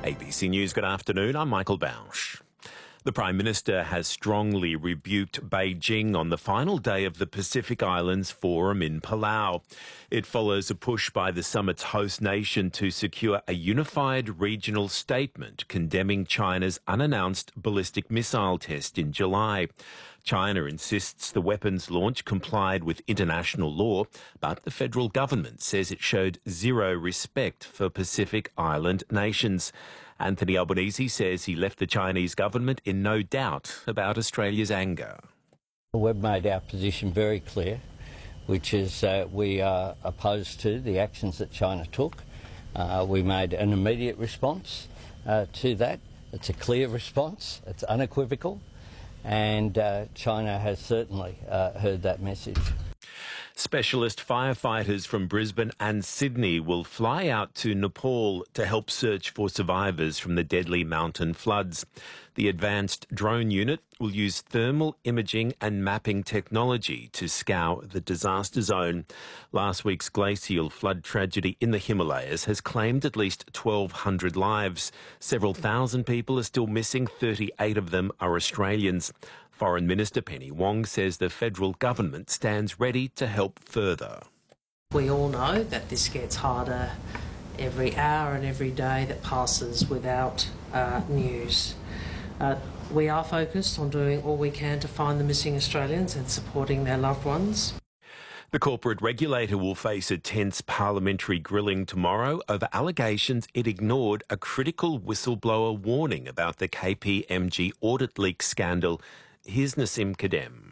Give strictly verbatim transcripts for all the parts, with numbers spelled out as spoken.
A B C News, good afternoon. I'm Michael Bausch. The Prime Minister has strongly rebuked Beijing on the final day of the Pacific Islands Forum in Palau. It follows a push by the summit's host nation to secure a unified regional statement condemning China's unannounced ballistic missile test in July. China insists the weapons launch complied with international law, but the federal government says it showed zero respect for Pacific Island nations. Anthony Albanese says he left the Chinese government in no doubt about Australia's anger. We've made our position very clear, which is uh, we are opposed to the actions that China took. Uh, we made an immediate response uh, to that. It's a clear response. It's unequivocal. And uh, China has certainly uh, heard that message. Specialist firefighters from Brisbane and Sydney will fly out to Nepal to help search for survivors from the deadly mountain floods. The advanced drone unit will use thermal imaging and mapping technology to scour the disaster zone. Last week's glacial flood tragedy in the Himalayas has claimed at least twelve hundred lives. Several thousand people are still missing, thirty-eight of them are Australians. Foreign Minister Penny Wong says the federal government stands ready to help further. We all know that this gets harder every hour and every day that passes without uh, news. Uh, we are focused on doing all we can to find the missing Australians and supporting their loved ones. The corporate regulator will face a tense parliamentary grilling tomorrow over allegations it ignored a critical whistleblower warning about the K P M G audit leak scandal. Here's Nassim Kadem.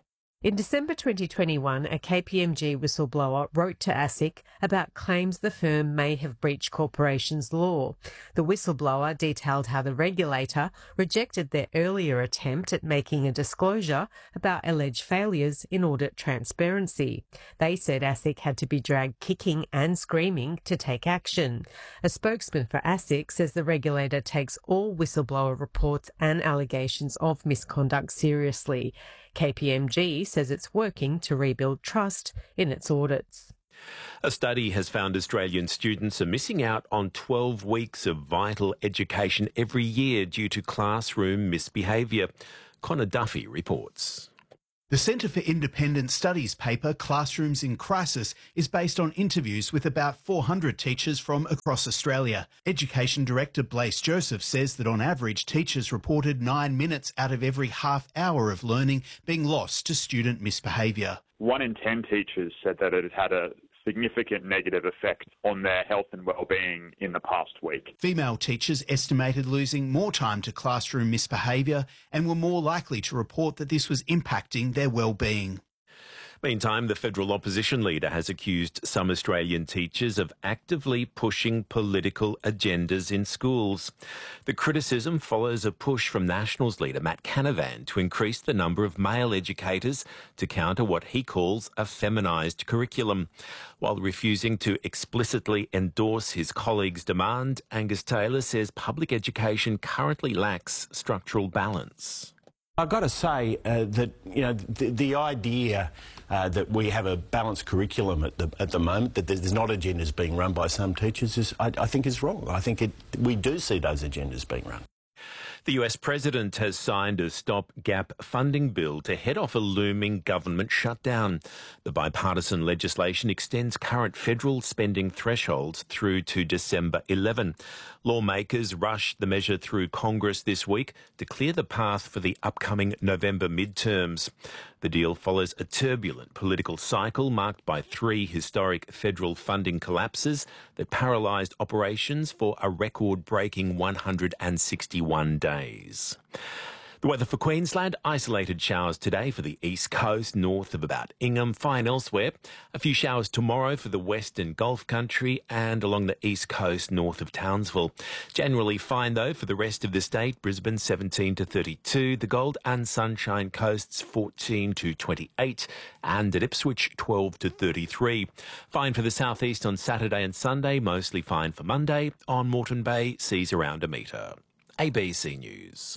In December twenty twenty-one, a K P M G whistleblower wrote to ASIC about claims the firm may have breached corporations law. The whistleblower detailed how the regulator rejected their earlier attempt at making a disclosure about alleged failures in audit transparency. They said ASIC had to be dragged kicking and screaming to take action. A spokesman for ASIC says the regulator takes all whistleblower reports and allegations of misconduct seriously. K P M G says it's working to rebuild trust in its audits. A study has found Australian students are missing out on twelve weeks of vital education every year due to classroom misbehaviour. Connor Duffy reports. The Centre for Independent Studies paper, Classrooms in Crisis, is based on interviews with about four hundred teachers from across Australia. Education Director Blaise Joseph says that on average, teachers reported nine minutes out of every half hour of learning being lost to student misbehaviour. One in ten teachers said that it had a significant negative effect on their health and well-being in the past week. Female teachers estimated losing more time to classroom misbehaviour and were more likely to report that this was impacting their well-being. Meantime, the federal opposition leader has accused some Australian teachers of actively pushing political agendas in schools. The criticism follows a push from Nationals leader Matt Canavan to increase the number of male educators to counter what he calls a feminised curriculum. While refusing to explicitly endorse his colleague's demand, Angus Taylor says public education currently lacks structural balance. I've got to say uh, that, you know, the, the idea uh, that we have a balanced curriculum at the at the moment, that there's not agendas being run by some teachers, is, I, I think is wrong. I think it, we do see those agendas being run. The U S president has signed a stopgap funding bill to head off a looming government shutdown. The bipartisan legislation extends current federal spending thresholds through to December eleventh. Lawmakers rushed the measure through Congress this week to clear the path for the upcoming November midterms. The deal follows a turbulent political cycle marked by three historic federal funding collapses that paralysed operations for a record-breaking one hundred sixty-one days. The weather for Queensland, isolated showers today for the east coast, north of about Ingham, fine elsewhere. A few showers tomorrow for the western Gulf country and along the east coast, north of Townsville. Generally fine though for the rest of the state, Brisbane seventeen to thirty-two, the Gold and Sunshine Coasts fourteen to twenty-eight, and at Ipswich twelve to thirty-three. Fine for the southeast on Saturday and Sunday, mostly fine for Monday. On Moreton Bay, seas around a metre. A B C News.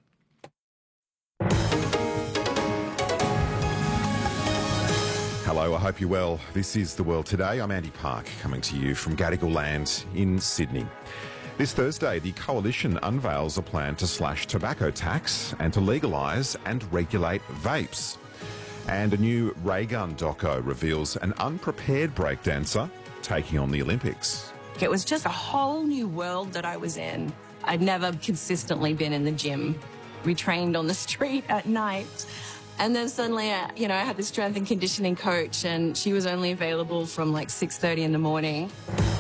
Hello, I hope you're well. This is The World Today. I'm Andy Park, coming to you from Gadigal Land in Sydney. This Thursday, the Coalition unveils a plan to slash tobacco tax and to legalise and regulate vapes. And a new ray gun doco reveals an unprepared breakdancer taking on the Olympics. It was just a whole new world that I was in. I'd never consistently been in the gym. We trained on the street at night. And then suddenly, uh, you know, I had this strength and conditioning coach, and she was only available from like six thirty in the morning.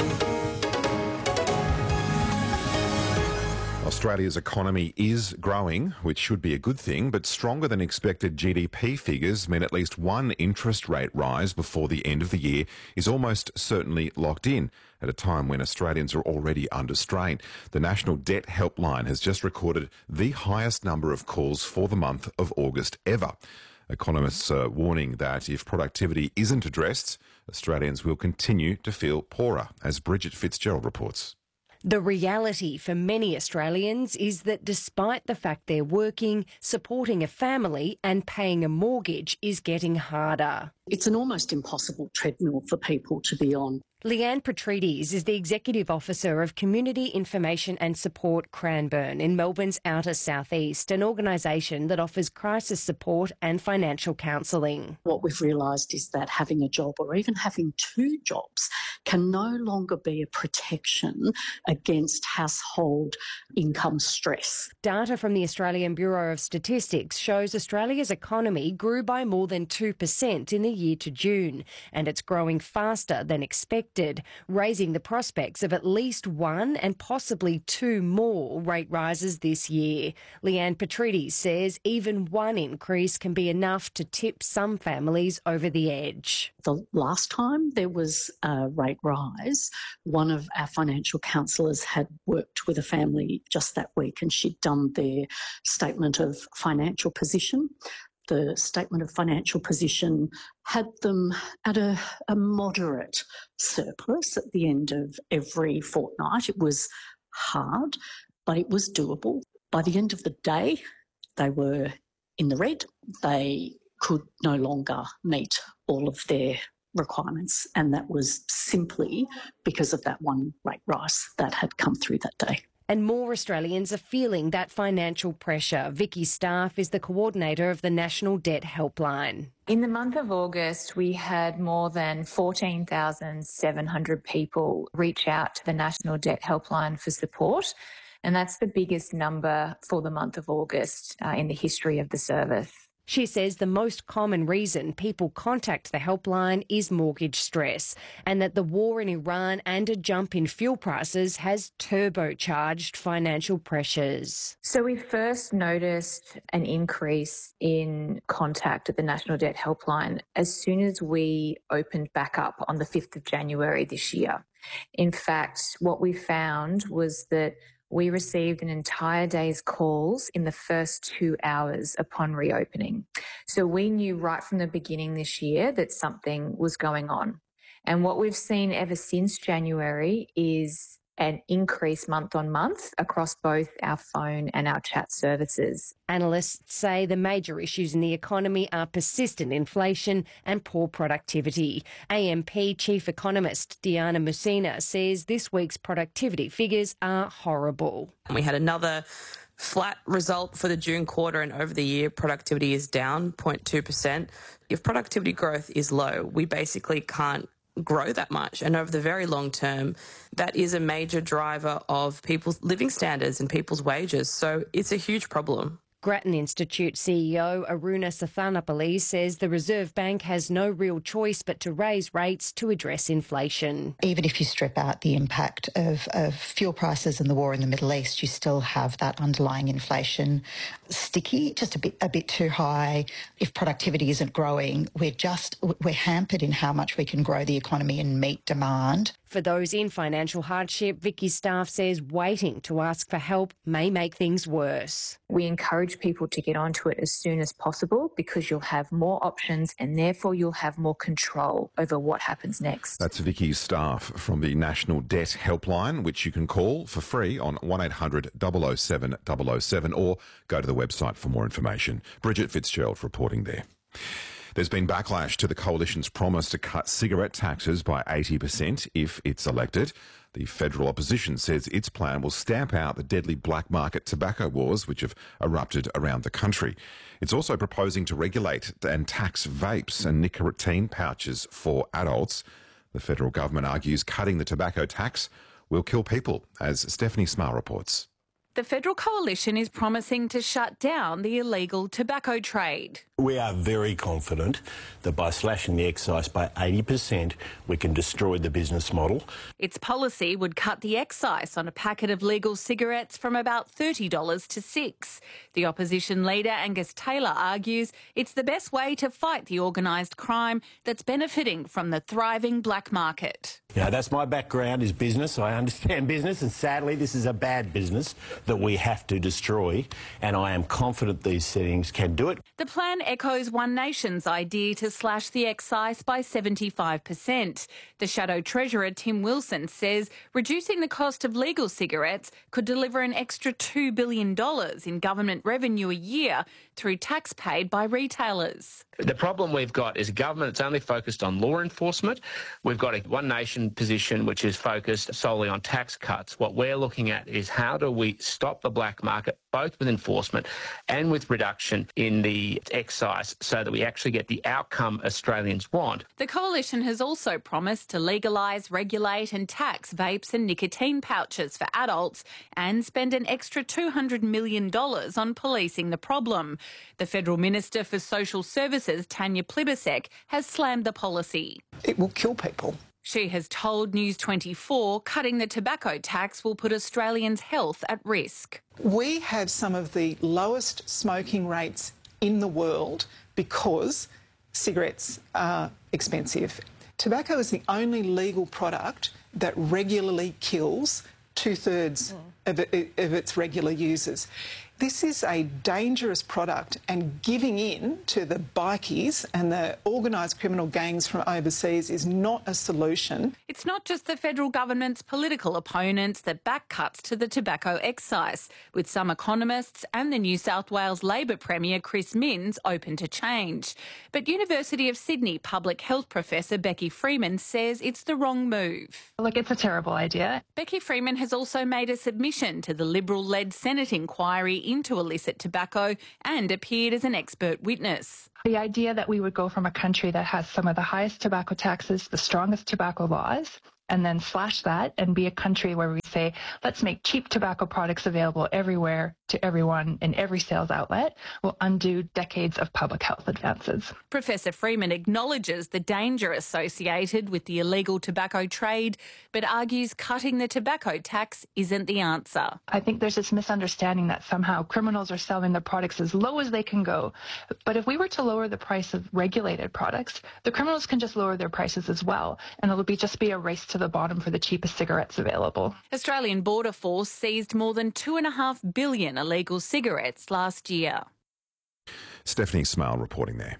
Australia's economy is growing, which should be a good thing, but stronger than expected G D P figures mean at least one interest rate rise before the end of the year is almost certainly locked in at a time when Australians are already under strain. The National Debt Helpline has just recorded the highest number of calls for the month of August ever. Economists are warning that if productivity isn't addressed, Australians will continue to feel poorer, as Bridget Fitzgerald reports. The reality for many Australians is that despite the fact they're working, supporting a family and paying a mortgage is getting harder. It's an almost impossible treadmill for people to be on. Leanne Petrides is the Executive Officer of Community Information and Support Cranbourne in Melbourne's outer southeast, an organisation that offers crisis support and financial counselling. What we've realised is that having a job or even having two jobs can no longer be a protection against household income stress. Data from the Australian Bureau of Statistics shows Australia's economy grew by more than two percent in the year to June, and it's growing faster than expected, raising the prospects of at least one and possibly two more rate rises this year. Leanne Petrides says even one increase can be enough to tip some families over the edge. The last time there was a rate rise, one of our financial counsellors had worked with a family just that week, and she'd done their statement of financial position. The statement of financial position had them at a, a moderate surplus at the end of every fortnight. It was hard, but it was doable. By the end of the day, they were in the red. They could no longer meet all of their requirements, and that was simply because of that one rate rise that had come through that day. And more Australians are feeling that financial pressure. Vicky Staff is the coordinator of the National Debt Helpline. In the month of August, we had more than fourteen thousand seven hundred people reach out to the National Debt Helpline for support, and that's the biggest number for the month of August uh, in the history of the service. She says the most common reason people contact the helpline is mortgage stress, and that the war in Iran and a jump in fuel prices has turbocharged financial pressures. So we first noticed an increase in contact at the National Debt Helpline as soon as we opened back up on the fifth of January this year. In fact, what we found was that we received an entire day's calls in the first two hours upon reopening. So we knew right from the beginning this year that something was going on. And what we've seen ever since January is an increase month on month across both our phone and our chat services. Analysts say the major issues in the economy are persistent inflation and poor productivity. A M P Chief Economist Diana Musina says this week's productivity figures are horrible. We had another flat result for the June quarter, and over the year productivity is down zero point two percent. If productivity growth is low, we basically can't grow that much, and over the very long term that is a major driver of people's living standards and people's wages, so it's a huge problem. Grattan Institute C E O Aruna Sathanapalli says the Reserve Bank has no real choice but to raise rates to address inflation. Even if you strip out the impact of, of fuel prices and the war in the Middle East, you still have that underlying inflation sticky, just a bit a bit too high. If productivity isn't growing, we're just we're hampered in how much we can grow the economy and meet demand. For those in financial hardship, Vicky Staff says waiting to ask for help may make things worse. We encourage people to get onto it as soon as possible because you'll have more options and therefore you'll have more control over what happens next. That's Vicky Staff from the National Debt Helpline, which you can call for free on one eight hundred double oh seven double oh seven or go to the website for more information. Bridget Fitzgerald reporting there. There's been backlash to the Coalition's promise to cut cigarette taxes by eighty percent if it's elected. The federal opposition says its plan will stamp out the deadly black market tobacco wars which have erupted around the country. It's also proposing to regulate and tax vapes and nicotine pouches for adults. The federal government argues cutting the tobacco tax will kill people, as Stephanie Smale reports. The federal coalition is promising to shut down the illegal tobacco trade. We are very confident that by slashing the excise by eighty percent, we can destroy the business model. Its policy would cut the excise on a packet of legal cigarettes from about thirty dollars to six dollars. The opposition leader Angus Taylor argues it's the best way to fight the organised crime that's benefiting from the thriving black market. Yeah, that's my background is business. I understand business, and sadly this is a bad business that we have to destroy, and I am confident these settings can do it. The plan echoes One Nation's idea to slash the excise by seventy-five percent. The Shadow Treasurer Tim Wilson says reducing the cost of legal cigarettes could deliver an extra two billion dollars in government revenue a year through tax paid by retailers. The problem we've got is a government that's only focused on law enforcement. We've got a One Nation position which is focused solely on tax cuts. What we're looking at is how do we stop the black market, both with enforcement and with reduction in the excise, so that we actually get the outcome Australians want. The coalition has also promised to legalise, regulate and tax vapes and nicotine pouches for adults and spend an extra two hundred million dollars on policing the problem. The Federal Minister for Social Services, Tanya Plibersek, has slammed the policy. It will kill people. She has told News twenty-four cutting the tobacco tax will put Australians' health at risk. We have some of the lowest smoking rates in the world because cigarettes are expensive. Tobacco is the only legal product that regularly kills two-thirds of, it, of its regular users. This is a dangerous product, and giving in to the bikies and the organised criminal gangs from overseas is not a solution. It's not just the federal government's political opponents that back cuts to the tobacco excise, with some economists and the New South Wales Labor Premier Chris Minns open to change. But University of Sydney public health professor Becky Freeman says it's the wrong move. Look, it's a terrible idea. Becky Freeman has also made a submission to the Liberal-led Senate inquiry into illicit tobacco and appeared as an expert witness. The idea that we would go from a country that has some of the highest tobacco taxes, the strongest tobacco laws, and then slash that and be a country where we say, let's make cheap tobacco products available everywhere to everyone in every sales outlet will undo decades of public health advances. Professor Freeman acknowledges the danger associated with the illegal tobacco trade, but argues cutting the tobacco tax isn't the answer. I think there's this misunderstanding that somehow criminals are selling their products as low as they can go. But if we were to lower the price of regulated products, the criminals can just lower their prices as well, and it'll be just be a race to the bottom for the cheapest cigarettes available. Australian Border Force seized more than two and a half billion illegal cigarettes last year. Stephanie Smale reporting there.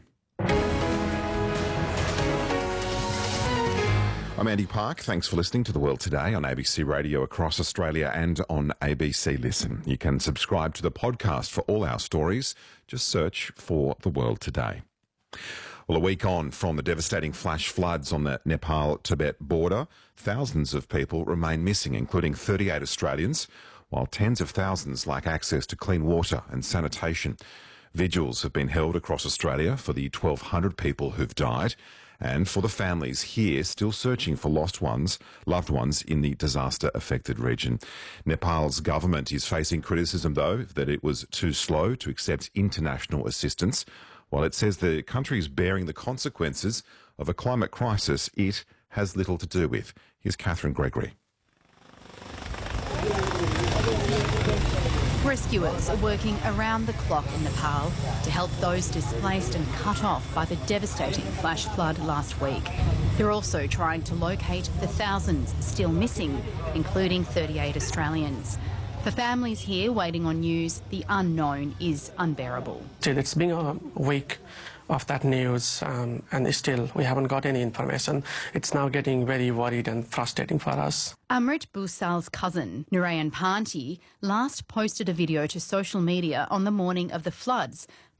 I'm Andy Park. Thanks for listening to The World Today on A B C Radio across Australia and on A B C Listen. You can subscribe to the podcast for all our stories. Just search for The World Today. Well, a week on from the devastating flash floods on the Nepal-Tibet border, thousands of people remain missing, including thirty-eight Australians, while tens of thousands lack access to clean water and sanitation. Vigils have been held across Australia for the twelve hundred people who've died and for the families here still searching for lost ones, loved ones in the disaster-affected region. Nepal's government is facing criticism, though, that it was too slow to accept international assistance, while it says the country is bearing the consequences of a climate crisis it has little to do with. Here's Catherine Gregory. Rescuers are working around the clock in Nepal to help those displaced and cut off by the devastating flash flood last week. They're also trying to locate the thousands still missing, including thirty-eight Australians. For families here waiting on news, the unknown is unbearable. It's been a week of that news, um, and still we haven't got any information. It's now getting very worried and frustrating for us. Amrit Bhusal's cousin, Narayan Panti, last posted a video to social media on the morning of the floods,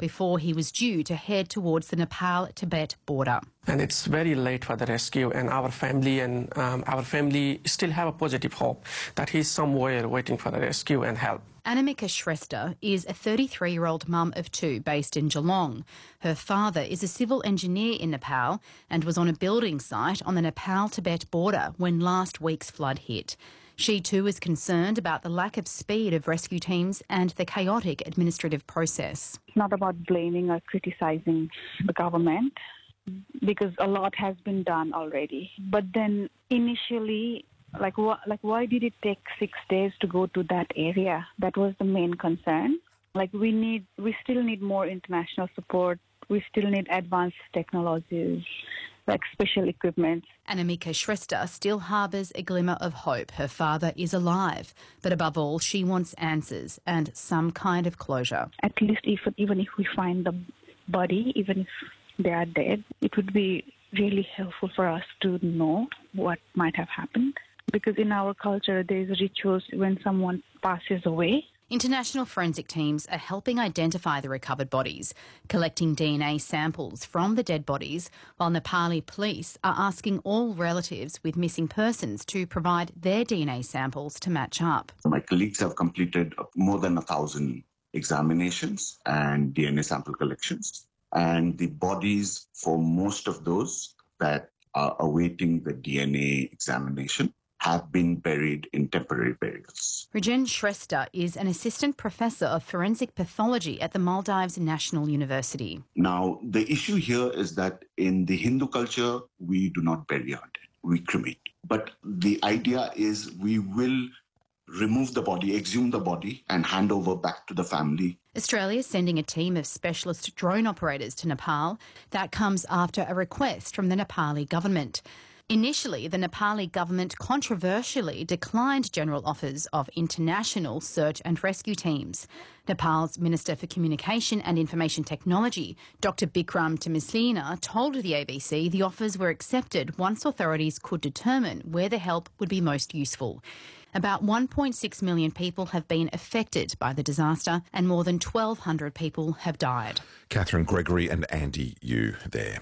before he was due to head towards the Nepal-Tibet border. And it's very late for the rescue, and our family and um, our family still have a positive hope that he's somewhere waiting for the rescue and help. Anamika Shrestha is a thirty-three-year-old mum of two based in Geelong. Her father is a civil engineer in Nepal and was on a building site on the Nepal-Tibet border when last week's flood hit. She too is concerned about the lack of speed of rescue teams and the chaotic administrative process. It's not about blaming or criticising the government, because a lot has been done already. But then initially, like, wh- like why did it take six days to go to that area? That was the main concern. Like, we need, we still need more international support. We still need advanced technologies, like special equipment. Anamika Shrestha still harbours a glimmer of hope. Her father is alive. But above all, she wants answers and some kind of closure. At least if, even if we find the body, even if they are dead, it would be really helpful for us to know what might have happened. Because in our culture, there is rituals when someone passes away. International forensic teams are helping identify the recovered bodies, collecting D N A samples from the dead bodies, while Nepali police are asking all relatives with missing persons to provide their D N A samples to match up. My colleagues have completed more than a thousand examinations and D N A sample collections. And the bodies for most of those that are awaiting the D N A examination have been buried in temporary burials. Rajen Shrestha is an assistant professor of forensic pathology at the Maldives National University. Now, the issue here is that in the Hindu culture, we do not bury our dead, we cremate. But the idea is we will remove the body, exhume the body and hand over back to the family. Australia is sending a team of specialist drone operators to Nepal. That comes after a request from the Nepali government. Initially, the Nepali government controversially declined general offers of international search and rescue teams. Nepal's Minister for Communication and Information Technology, Doctor Bikram Temislina, told the A B C the offers were accepted once authorities could determine where the help would be most useful. About one point six million people have been affected by the disaster and more than twelve hundred people have died. Catherine Gregory and Andy Yu there.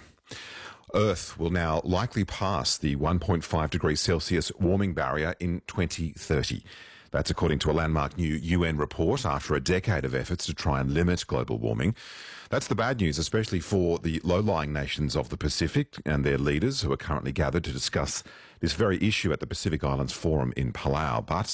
Earth will now likely pass the one point five degrees Celsius warming barrier in twenty thirty. That's according to a landmark new U N report after a decade of efforts to try and limit global warming. That's the bad news, especially for the low-lying nations of the Pacific and their leaders who are currently gathered to discuss this very issue at the Pacific Islands Forum in Palau. But